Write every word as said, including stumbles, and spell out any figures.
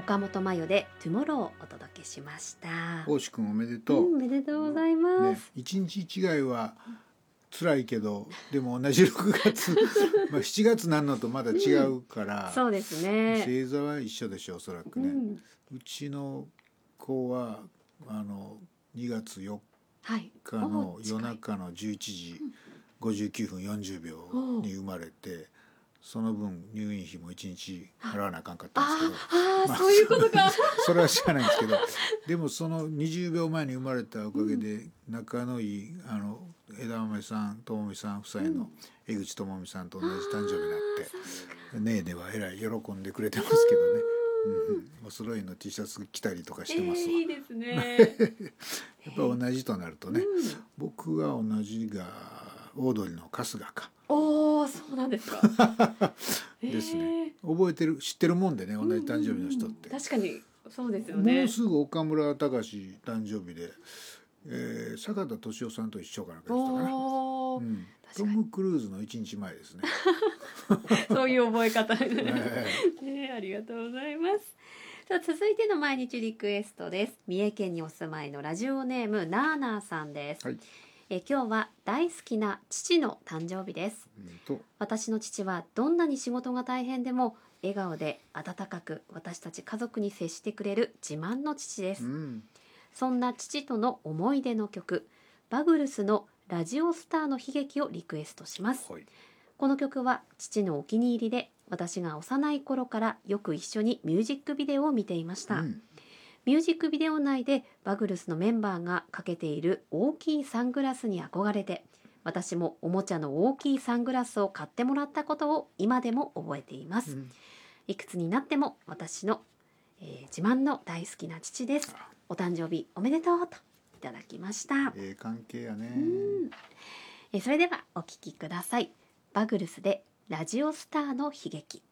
岡本真代でトゥモローをお届けしました。 大志くんおめでとう、 うん、おめでとうございます、 ね、一日違いは辛いけどでも同じろくがつまあしちがつなんのとまだ違うから、 うん、そうですね。 星座は一緒でしょうおそらくね、うん、うちの子はあのにがつよっかの夜中のじゅういちじごじゅうきゅうふんよんじゅうびょうに生まれて、その分入院費もいちにち払わなあかんかったんですけど、 ああ、まあ、そういうことかそれは知らないんですけどでもそのにじゅうびょうまえに生まれたおかげで仲のいいあの枝豆さん智美さん夫妻の江口智美さんと同じ誕生日になってねえではえらい喜んでくれてますけどね、うん、お揃いの T シャツ着たりとかしてますわ、 えー、いいですねやっぱ同じとなるとね、うん、僕は同じがオードリーの春日か。 おー、そうなんですかですね、えー、覚えてる知ってるもんでね同じ誕生日の人って、 うんうん、確かにそうですよね。 もうすぐ岡村隆史誕生日で、えー、坂田敏夫さんと一緒かなんかでしたかな、うん、トム・クルーズのいちにちまえですねそういう覚え方ね、ね、ありがとうございます。さあ続いての毎日リクエストです。三重県にお住まいのラジオネームなーなーさんです、はい、え今日は大好きな父の誕生日です、うん、私の父はどんなに仕事が大変でも笑顔で温かく私たち家族に接してくれる自慢の父です、うん、そんな父との思い出の曲バグルスのラジオスターの悲劇をリクエストします、はい、この曲は父のお気に入りで私が幼い頃からよく一緒にミュージックビデオを見ていました、うん、ミュージックビデオ内でバグルスのメンバーがかけている大きいサングラスに憧れて私もおもちゃの大きいサングラスを買ってもらったことを今でも覚えています、うん、いくつになっても私の、えー、自慢の大好きな父です。お誕生日おめでとうといただきました。 ええ関係やね、 うんえー、それではお聴きください。バグルスでラジオスターの悲劇。